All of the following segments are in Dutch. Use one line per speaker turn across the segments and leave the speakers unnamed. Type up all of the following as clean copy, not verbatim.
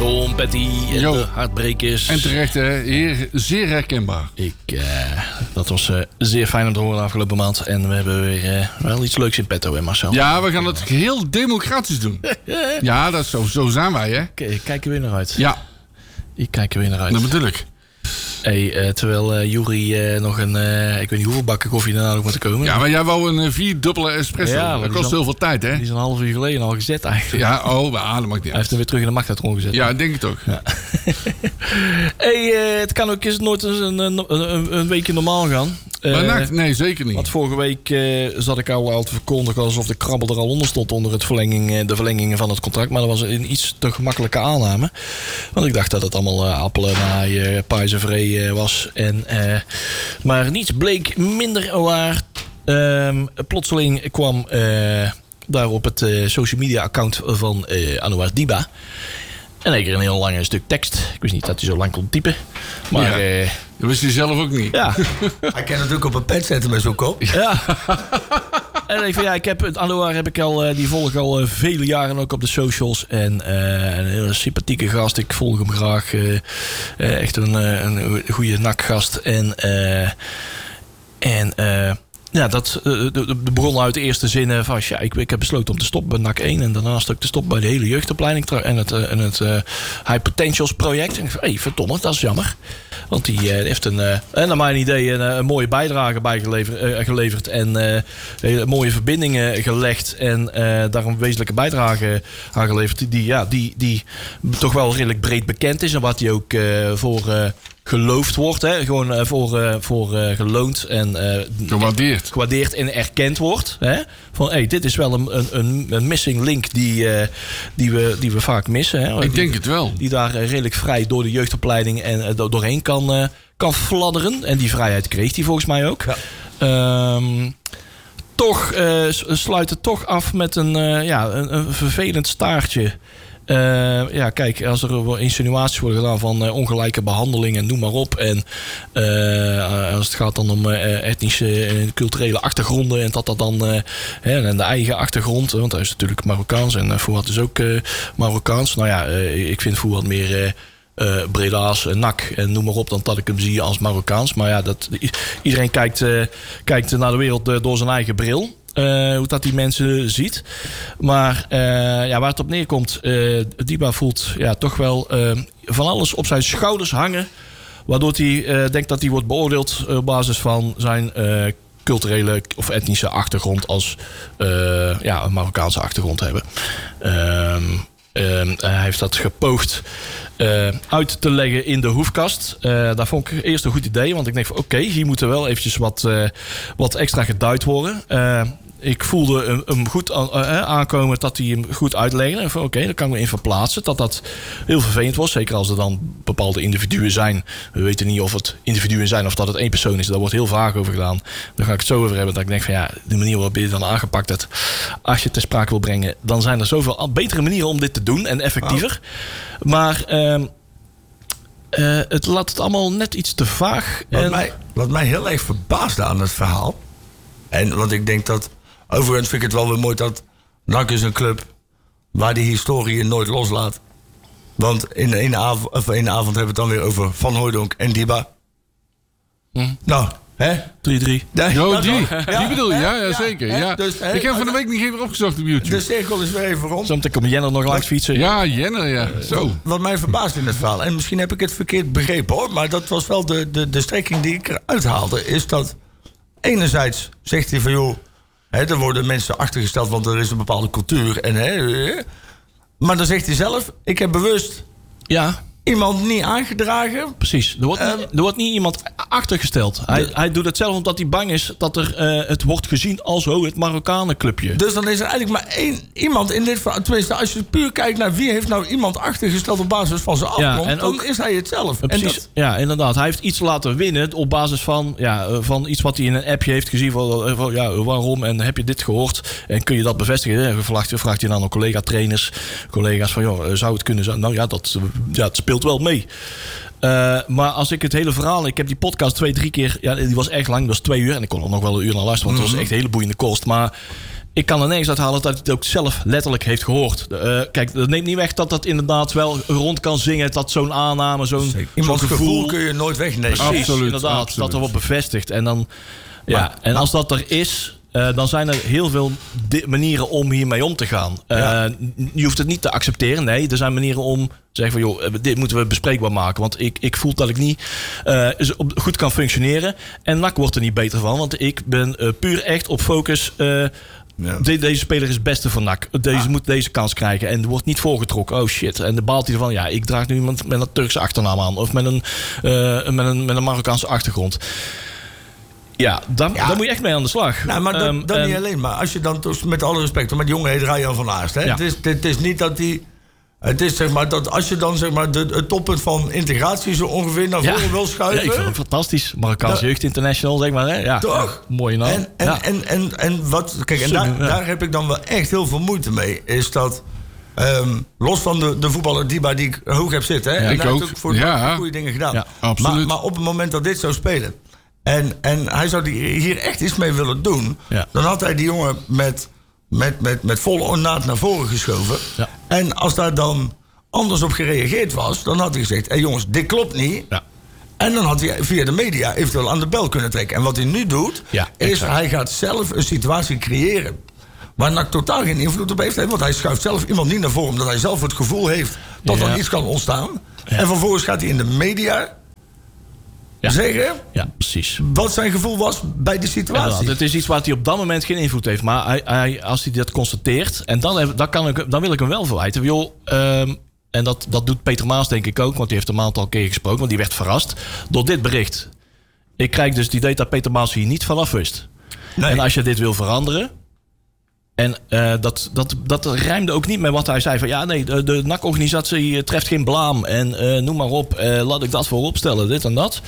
Tom Petty en de Hartbrekers.
En terecht, heer, zeer herkenbaar.
Dat was zeer fijn om te horen de afgelopen maand. En we hebben weer wel iets leuks in petto, hè Marcel?
Ja, we gaan het heel democratisch doen. Ja, dat is zo zijn wij, hè?
Ik kijk er weer naar uit.
Ja.
Ik kijk er weer naar uit.
Dat bedoel ik.
Hey, terwijl Juri nog een... ik weet niet hoeveel bakken koffie daarna nog moet komen.
Ja, maar jij wou een 4-dubbele espresso.
Ja,
dat kost heel veel tijd, hè?
Die is een half uur geleden al gezet eigenlijk.
Ja, dat mag niet.
Hij heeft hem weer terug in de magnetron gezet.
Ja, denk ik toch.
Ja. Het kan ook eens nooit eens een weekje normaal gaan.
Nee, zeker niet.
Want vorige week zat ik al te verkondigen alsof de krabbel er al onder stond onder de verlengingen van het contract. Maar dat was een iets te gemakkelijke aanname. Want ik dacht dat het allemaal appelen, naaien, pais en vree was. Maar niets bleek minder waar. Plotseling kwam daar op het social media account van Anouar Diba en ik kreeg een heel lang stuk tekst. Ik wist niet dat hij zo lang kon typen. Maar
dat wist hij zelf ook niet.
Ja.
Hij kan het ook op een pet zetten met zo'n kop.
Ja. En ik van, ik heb het Anouar heb ik al, die volg al vele jaren ook op de socials. En een hele sympathieke gast. Ik volg hem graag. Echt een goede nakgast. Ja, dat begon uit de eerste zinnen van... Ja, ik heb besloten om te stoppen bij NAC 1... en daarnaast ook te stoppen bij de hele jeugdopleiding... en het High Potentials project. En ik van, verdomme, dat is jammer. Want die heeft naar mijn idee een mooie bijdrage geleverd... en hele mooie verbindingen gelegd... en daar een wezenlijke bijdrage aan geleverd... die toch wel redelijk breed bekend is... en wat hij ook voor... geloofd wordt, hè? Gewoon voor geloond en gewaardeerd en erkend wordt. Hè? Van dit is wel een missing link die we vaak missen. Hè?
Ik denk het wel.
Die daar redelijk vrij door de jeugdopleiding en doorheen kan fladderen. En die vrijheid kreeg hij volgens mij ook. Ja. Toch sluit het toch af met een vervelend staartje. Kijk, als er insinuaties worden gedaan van ongelijke behandeling en noem maar op. En als het gaat dan om etnische en culturele achtergronden en dat dan en de eigen achtergrond, want hij is natuurlijk Marokkaans en Fouad is ook Marokkaans. Nou ja, ik vind Fouad meer Breda's, NAC en noem maar op dan dat ik hem zie als Marokkaans. Maar ja, iedereen kijkt naar de wereld door zijn eigen bril. Hoe dat die mensen ziet. Maar waar het op neerkomt... Diba voelt toch wel van alles op zijn schouders hangen. Waardoor hij denkt dat hij wordt beoordeeld... op basis van zijn culturele of etnische achtergrond... als een Marokkaanse achtergrond hebben. Hij heeft dat gepoogd uit te leggen in de hoefkast. Dat vond ik eerst een goed idee. Want ik denk van oké, hier moet er wel eventjes wat extra geduid worden. Ik voelde hem goed aankomen dat hij hem goed uitlegde. Van oké, daar kan ik me in verplaatsen. Dat heel vervelend was. Zeker als er dan bepaalde individuen zijn. We weten niet of het individuen zijn of dat het één persoon is. Daar wordt heel vaak over gedaan. Daar ga ik het zo over hebben. Dat ik denk van de manier waarop je het dan aangepakt hebt. Als je het ter sprake wil brengen. Dan zijn er zoveel betere manieren om dit te doen. En effectiever. Oh. Maar het laat het allemaal net iets te vaag.
Wat mij heel erg verbaasde aan het verhaal. Want ik denk dat... Overigens vind ik het wel weer mooi dat NAC is een club waar die historie nooit loslaat. Want in één avond hebben we het dan weer over Van Hooijdonk en Diba. Nou, hè?
3-3.
Die bedoel je? Ja, zeker. Ja. Dus, ik heb van de week niet even opgezocht op YouTube.
De cirkel is weer even rond.
Zometeen komt Jenner nog langs fietsen.
Ja, Jenner, ja. Zo.
Wat mij verbaast in het verhaal, en misschien heb ik het verkeerd begrepen hoor, maar dat was wel de strekking die ik eruit haalde, is dat enerzijds zegt hij van joh, er worden mensen achtergesteld, want er is een bepaalde cultuur. Maar dan zegt hij zelf, ik heb bewust iemand niet aangedragen.
Precies. Er wordt niet iemand achtergesteld. Hij doet het zelf omdat hij bang is dat het wordt gezien als het Marokkanenclubje.
Dus dan is er eigenlijk maar één iemand in dit verhaal. Tenminste, als je puur kijkt naar wie heeft nou iemand achtergesteld op basis van zijn afkomst, dan is hij het zelf.
Precies. Ja, inderdaad. Hij heeft iets laten winnen op basis van iets wat hij in een appje heeft gezien. Van waarom en heb je dit gehoord? En kun je dat bevestigen? Vraagt hij dan aan collega's van zou het kunnen zijn? Nou ja, het speelt wel mee. Maar als ik het hele verhaal... Ik heb die podcast 2-3 keer... Ja, die was echt lang, dat was 2 uur. En ik kon er nog wel een uur naar luisteren. Want het was echt een hele boeiende kost. Maar ik kan er nergens uithalen dat hij het ook zelf letterlijk heeft gehoord. Kijk, dat neemt niet weg dat dat inderdaad wel rond kan zingen. Dat zo'n aanname, zo'n
gevoel kun je nooit wegnemen.
Precies,
absoluut,
inderdaad.
absoluut.
Dat er wordt bevestigd. En dan, als dat er is, dan zijn er heel veel manieren om hiermee om te gaan. Je hoeft het niet te accepteren. Nee, er zijn manieren om te zeggen van, joh, dit moeten we bespreekbaar maken. Want ik voel dat ik niet goed kan functioneren. En NAC wordt er niet beter van. Want ik ben puur echt op focus. Deze speler is het beste van NAC. Deze moet deze kans krijgen. En er wordt niet voorgetrokken. Oh shit. En dan baalt hij ervan. Ja, ik draag nu iemand met een Turkse achternaam aan. Of met een Marokkaanse achtergrond. Ja, dan moet je echt mee aan de slag.
Nou, maar dat niet alleen. Maar als je dan toch, met alle respect, met jongen heet Ryan van Aast. Hè? Ja. Het is niet dat die... Het is zeg maar dat als je dan zeg maar het toppunt van integratie zo ongeveer naar voren wil schuiven.
Ja, ik vind het fantastisch. Marokkaanse Jeugd International, zeg maar. Hè? Ja,
toch?
Mooie naam.
En wat... Kijk, en daar heb ik dan wel echt heel veel moeite mee. Is dat... los van de voetballer die ik hoog heb zitten. Hè?
Ja,
en hij heeft
ook
ook voor de goede dingen gedaan.
Ja, absoluut.
Maar op het moment dat dit zou spelen... En hij zou hier echt iets mee willen doen... dan had hij die jongen met volle ornaat naar voren geschoven. Ja. En als daar dan anders op gereageerd was... dan had hij gezegd, hé jongens, dit klopt niet. Ja. En dan had hij via de media eventueel aan de bel kunnen trekken. En wat hij nu doet, is hij gaat zelf een situatie creëren... waar NAC totaal geen invloed op heeft. Want hij schuift zelf iemand niet naar voren... omdat hij zelf het gevoel heeft dat er iets kan ontstaan. Ja. En vervolgens gaat hij in de media... zeggen
precies.
Wat zijn gevoel was bij de situatie.
Het is iets waar hij op dat moment geen invloed heeft. Maar als hij dat constateert... en dan wil ik hem wel verwijten. Joh, en dat doet Peter Maas denk ik ook... want die heeft een aantal keer gesproken... want die werd verrast door dit bericht. Ik krijg dus het idee dat Peter Maas hier niet vanaf wist. Nee. En als je dit wil veranderen... En dat rijmde ook niet met wat hij zei. Van de NAC-organisatie treft geen blaam. En noem maar op, laat ik dat voorop stellen. Dit en dat.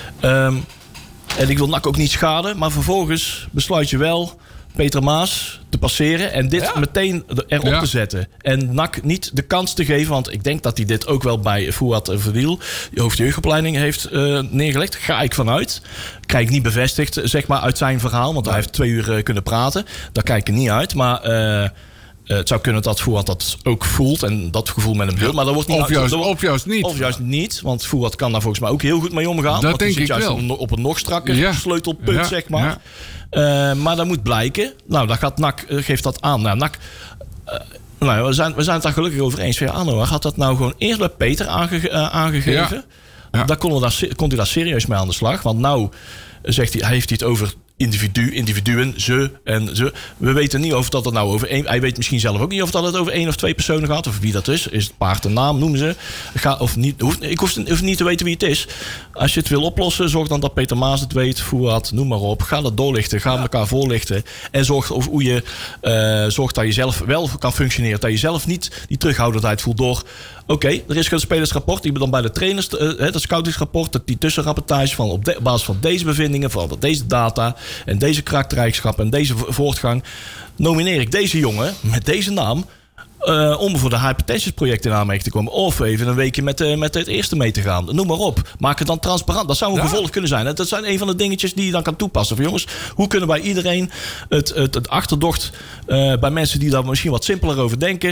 En ik wil NAC ook niet schaden. Maar vervolgens besluit je wel Peter Maas te passeren. En dit meteen erop te zetten. En NAC niet de kans te geven. Want ik denk dat hij dit ook wel bij Fouad Verwiel... de hoofdjeugdopleiding heeft neergelegd. Ga ik vanuit. Krijg ik niet bevestigd, zeg maar, uit zijn verhaal. Want hij heeft 2 uur kunnen praten. Daar kijk ik er niet uit. Maar... het zou kunnen dat Fouad dat ook voelt en dat gevoel met hem deelt. Maar dat wordt niet
of juist niet.
Of juist niet, want Fouad kan daar volgens mij ook heel goed mee omgaan.
Dat denk ik
juist
wel.
Op een nog strakker sleutelpunt, zeg maar. Ja. Maar dat moet blijken. Nou, daar gaat NAC, geeft dat aan. Nou, NAC... we zijn het daar gelukkig over eens. Anno had dat nou gewoon eerst bij Peter aangegeven. Ja. Dan kon hij daar serieus mee aan de slag. Want nou heeft hij het over... individuen, ze. We weten niet of dat het nou over één... Hij weet misschien zelf ook niet of dat het over 1 of 2 personen gaat. Of wie dat is. Is het paard een naam, noemen ze. Ik hoef niet te weten wie het is. Als je het wil oplossen, zorg dan dat Peter Maas het weet. Fouad, noem maar op. Ga dat doorlichten. Ga elkaar voorlichten. En zorg dat je zelf wel kan functioneren. Dat je zelf niet die terughoudendheid voelt door... Oké, er is een spelersrapport. Die dan bij de trainers, dat scoutingsrapport, die tussenrapportage van op basis van deze bevindingen, van deze data en deze karaktereigenschappen en deze voortgang, nomineer ik deze jongen met deze naam om voor de Hypertensions project in aanmerking te komen. Of even een weekje met het eerste mee te gaan. Noem maar op. Maak het dan transparant. Dat zou een gevolg kunnen zijn. Dat zijn een van de dingetjes die je dan kan toepassen. Van jongens, hoe kunnen wij iedereen het achterdocht bij mensen die daar misschien wat simpeler over denken,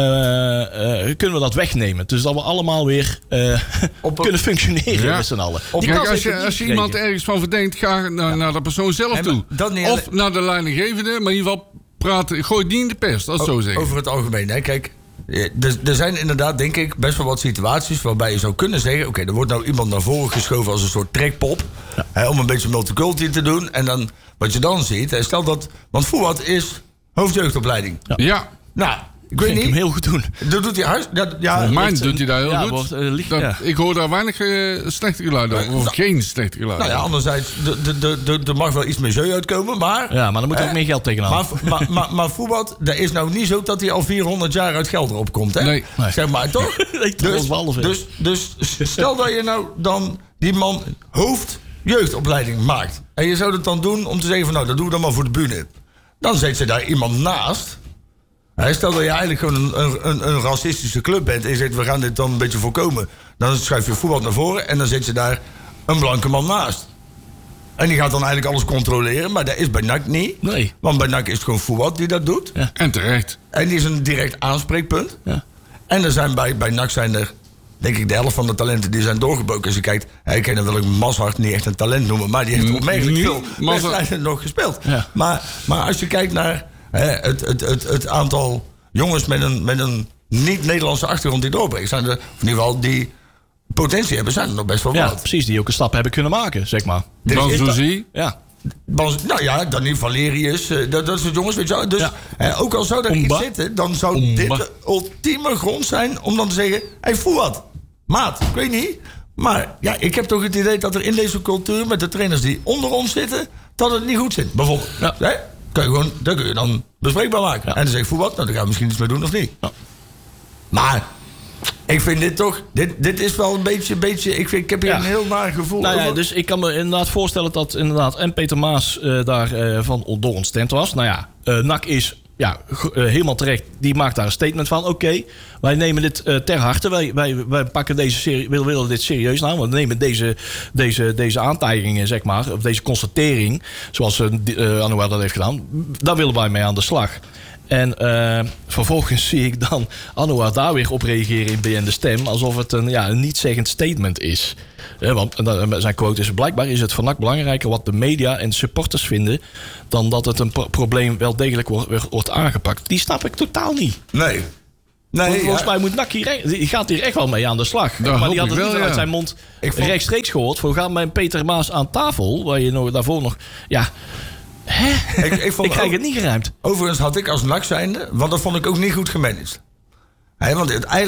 kunnen we dat wegnemen. Dus dat we allemaal weer kunnen functioneren met z'n allen.
Kijk, als je iemand ergens van verdenkt, ga naar de persoon zelf toe. Of naar de leidinggevende, maar in ieder geval gooi het niet in de pers, dat zo zeggen.
Over het algemeen, hè. Kijk, er zijn inderdaad, denk ik, best wel wat situaties waarbij je zou kunnen zeggen, oké, er wordt nou iemand naar voren geschoven als een soort trekpop, om een beetje multiculti te doen. En dan, wat je dan ziet, stel dat, want Fouad is hoofdjeugdopleiding.
Ja.
Nou, ik weet niet.
Hem heel goed doen.
Dat doet hij huis.
Doet hij daar heel goed. Ik hoor daar weinig slechte geluiden over. Of geen slechte geluiden.
Nou ja, anderzijds, er mag wel iets meer zeu uitkomen, maar...
Ja, maar dan moet er ook meer geld tegenaan.
Maar Fouad, dat is nou niet zo dat hij al 400 jaar uit geld erop komt, hè?
Nee.
Zeg maar, toch? Dus stel dat je nou dan die man hoofdjeugdopleiding maakt. En je zou het dan doen om te zeggen van, nou, dat doen we dan maar voor de bühne. Dan zet je daar iemand naast... Stel dat je eigenlijk gewoon een racistische club bent... en je zegt, we gaan dit dan een beetje voorkomen. Dan schuif je Fouad naar voren... en dan zet je daar een blanke man naast. En die gaat dan eigenlijk alles controleren. Maar dat is bij NAC niet.
Nee.
Want bij NAC is het gewoon Fouad die dat doet.
Ja. En terecht.
En die is een direct aanspreekpunt.
Ja.
En er zijn bij NAC zijn er, denk ik, de helft van de talenten die zijn doorgebroken. Als je kijkt, ik kan wil ik Mazhart niet echt een talent noemen. Maar die heeft opmerkelijk veel wedstrijden nog gespeeld. Ja. Maar als je kijkt naar het aantal jongens met een niet-Nederlandse achtergrond die doorbreken. Zijn er, in ieder geval die potentie hebben, zijn er nog best wel wat.
Ja, precies. Die ook een stap hebben kunnen maken, zeg maar.
Banzuzi.
Ja.
Nou ja, dan niet Valerius. Dat soort jongens, weet je wel. Dus ook al zou er iets zitten, dan zou dit de ultieme grond zijn om dan te zeggen, voel wat. Maat, ik weet niet. Maar ja, ik heb toch het idee dat er in deze cultuur met de trainers die onder ons zitten, dat het niet goed zit. Bijvoorbeeld. Ja. Dat kun je dan bespreekbaar maken. Ja. En dan zeg ik, voel wat, nou, dan gaan we misschien iets mee doen of niet. Ja. Maar ik vind dit toch, dit is wel een beetje ik heb hier een heel naar gevoel.
Nou ja, dus ik kan me inderdaad voorstellen dat inderdaad en Peter Maas daar door ontstemd was. Nou ja, NAC is helemaal terecht. Die maakt daar een statement van. Oké, wij nemen dit ter harte. Wij pakken deze serie, we willen dit serieus nou. We nemen deze aantijgingen, zeg maar, of deze constatering, zoals Anouar dat heeft gedaan, daar willen wij mee aan de slag. En vervolgens zie ik dan Anouar daar weer op reageren in BN De Stem, alsof het een niet-zeggend statement is. Want zijn quote is: blijkbaar is het voor NAC belangrijker wat de media en supporters vinden, dan dat het een probleem wel degelijk wordt aangepakt. Die snap ik totaal niet.
Nee.
Volgens mij moet NAC die gaat hier echt wel mee aan de slag. Maar die had het niet uit zijn mond rechtstreeks gehoord. Voor gaan met Peter Maas aan tafel, waar je daarvoor nog... Ja, ik krijg het niet geruimd.
Overigens had ik als NAC zijnde, want dat vond ik ook niet goed gemanaged. Want